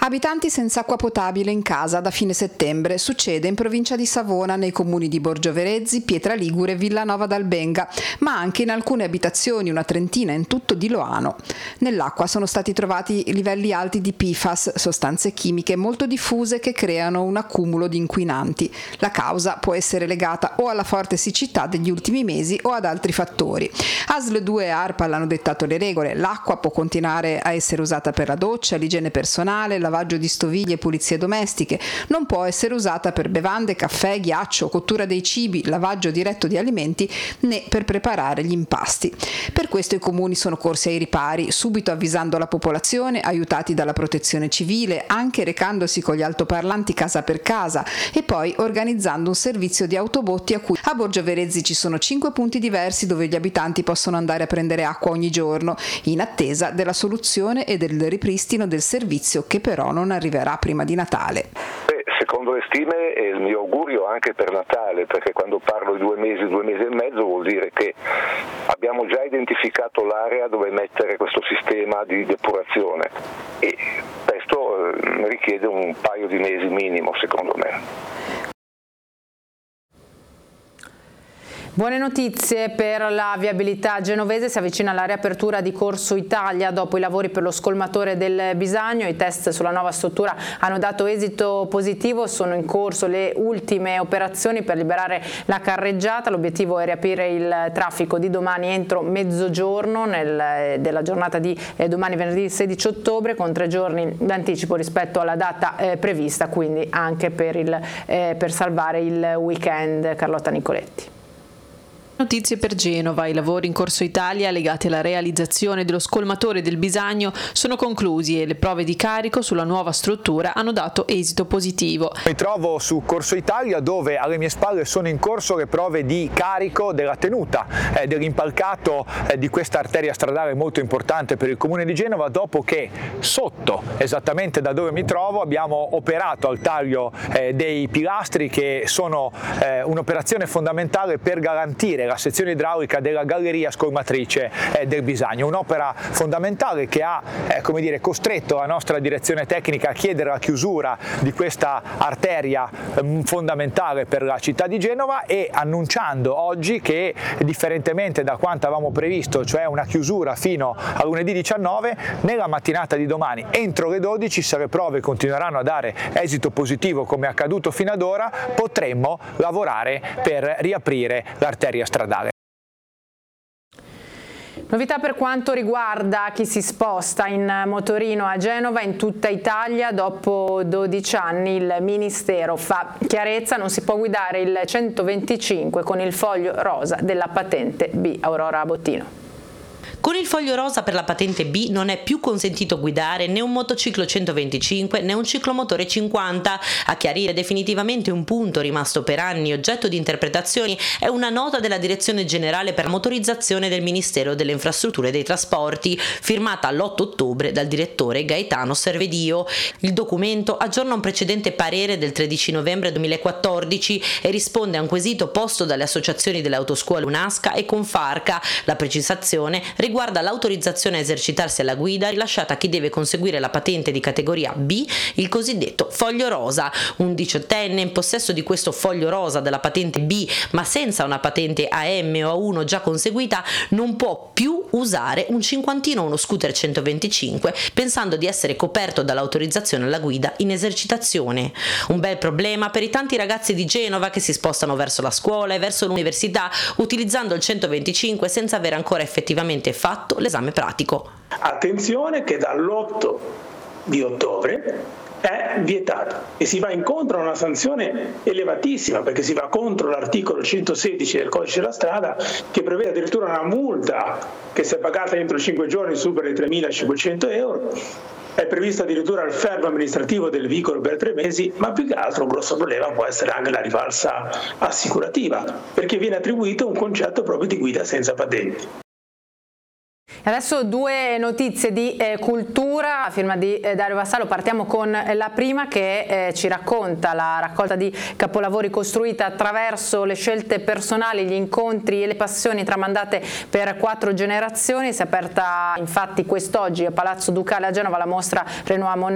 Abitanti senza acqua potabile in casa da fine settembre. Succede in provincia di Savona, nei comuni di Borgioverezzi, Pietraligure e Villanova d'Albenga, ma anche in alcune abitazioni, una trentina in tutto di Loano. Nell'acqua sono stati trovati livelli alti di PFAS, sostanze chimiche molto diffuse che creano un accumulo di inquinanti. La causa può essere legata o alla forte siccità degli ultimi mesi o ad altri fattori. ASL 2 e ARPAL hanno dettato le regole. L'acqua può continuare a essere usata per la doccia, l'igiene personale, lavaggio di stoviglie e pulizie domestiche. Non può essere usata per bevande, caffè, ghiaccio, cottura dei cibi, lavaggio diretto di alimenti né per preparare gli impasti. Per questo i comuni sono corsi ai ripari, subito avvisando la popolazione, aiutati dalla protezione civile, anche recandosi con gli altoparlanti casa per casa e poi organizzando un servizio di autobotti a cui a Borgioverezzi ci sono 5 punti diversi dove gli abitanti possono andare a prendere acqua ogni giorno, in attesa della soluzione e del ripristino del servizio che però non arriverà prima di Natale. Secondo le stime è il mio augurio anche per Natale, perché quando parlo di 2 mesi e mezzo vuol dire che abbiamo già identificato l'area dove mettere questo sistema di depurazione e questo richiede un paio di mesi minimo, secondo me. Buone notizie per la viabilità genovese, si avvicina alla riapertura di Corso Italia dopo i lavori per lo scolmatore del Bisagno. I test sulla nuova struttura hanno dato esito positivo, sono in corso le ultime operazioni per liberare la carreggiata. L'obiettivo è riaprire il traffico di domani entro mezzogiorno della giornata di domani venerdì 16 ottobre con 3 giorni d'anticipo rispetto alla data prevista, quindi anche per salvare il weekend. Carlotta Nicoletti. Notizie per Genova. I lavori in Corso Italia legati alla realizzazione dello scolmatore del Bisagno sono conclusi e le prove di carico sulla nuova struttura hanno dato esito positivo. Mi trovo su Corso Italia dove alle mie spalle sono in corso le prove di carico della tenuta dell'impalcato di questa arteria stradale molto importante per il comune di Genova, dopo che sotto, esattamente da dove mi trovo, abbiamo operato al taglio dei pilastri, che sono un'operazione fondamentale per garantire la sezione idraulica della galleria scolmatrice del Bisagno, un'opera fondamentale che ha costretto la nostra direzione tecnica a chiedere la chiusura di questa arteria fondamentale per la città di Genova, e annunciando oggi che, differentemente da quanto avevamo previsto, cioè una chiusura fino a lunedì 19, nella mattinata di domani entro le 12, se le prove continueranno a dare esito positivo come è accaduto fino ad ora, potremmo lavorare per riaprire l'arteria stradale. Novità per quanto riguarda chi si sposta in motorino a Genova. In tutta Italia dopo 12 anni il Ministero fa chiarezza, non si può guidare il 125 con il foglio rosa della patente B. Aurora Bottino. Con il foglio rosa per la patente B non è più consentito guidare né un motociclo 125 né un ciclomotore 50. A chiarire definitivamente un punto rimasto per anni oggetto di interpretazioni è una nota della Direzione Generale per la Motorizzazione del Ministero delle Infrastrutture e dei Trasporti, firmata l'8 ottobre dal direttore Gaetano Servedio. Il documento aggiorna un precedente parere del 13 novembre 2014 e risponde a un quesito posto dalle associazioni delle autoscuole UNASCA e Confarca. La precisazione riguarda l'autorizzazione a esercitarsi alla guida rilasciata a chi deve conseguire la patente di categoria B, il cosiddetto foglio rosa. Un 18enne in possesso di questo foglio rosa della patente B, ma senza una patente AM o A1 già conseguita, non può più usare un cinquantino o uno scooter 125, pensando di essere coperto dall'autorizzazione alla guida in esercitazione. Un bel problema per i tanti ragazzi di Genova che si spostano verso la scuola e verso l'università utilizzando il 125 senza aver ancora effettivamente fatto l'esame pratico. Attenzione che dall'8 di ottobre è vietato e si va incontro a una sanzione elevatissima, perché si va contro l'articolo 116 del codice della strada, che prevede addirittura una multa che, se pagata entro 5 giorni, supera i 3.500 euro. È previsto addirittura il fermo amministrativo del veicolo per 3 mesi, ma più che altro un grosso problema può essere anche la rivalsa assicurativa, perché viene attribuito un concetto proprio di guida senza patente. Adesso 2 notizie di cultura a firma di Dario Vassallo. Partiamo con la prima, che ci racconta la raccolta di capolavori costruita attraverso le scelte personali, gli incontri e le passioni tramandate per 4 generazioni. Si è aperta infatti quest'oggi a Palazzo Ducale a Genova la mostra Renoir Monet